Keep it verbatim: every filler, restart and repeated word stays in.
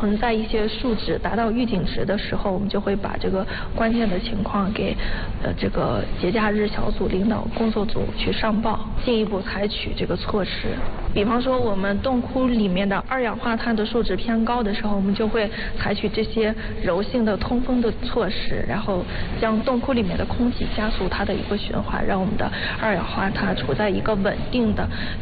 存在一些数值达到预警值的时候，我们就会把这个关键的情况给呃这个节假日小组领导工作组去上报，进一步采取这个措施。比方说我们洞窟里面的二氧化碳的数值偏高的时候，我们就会采取这些柔性的通风的措施，然后将洞窟里面的空气加速它的一个循环，让我们的二氧化碳处在一个稳定的